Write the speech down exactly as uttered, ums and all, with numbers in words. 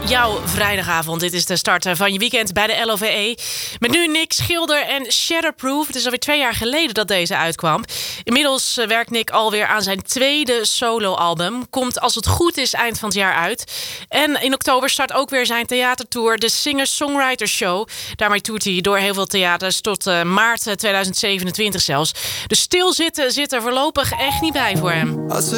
jouw vrijdagavond. Dit is de start van je weekend bij de L O V E. Met nu Nick Schilder en Shatterproof. Het is alweer twee jaar geleden dat deze uitkwam. Inmiddels werkt Nick alweer aan zijn tweede soloalbum. Komt als het goed is eind van het jaar uit. En in oktober start ook weer zijn theatertour, de Singer-Songwriter Show. Daarmee toert hij door heel veel theaters tot uh, maart tweeduizend zevenentwintig zelfs. Dus stilzitten zit er voorlopig echt niet bij voor hem.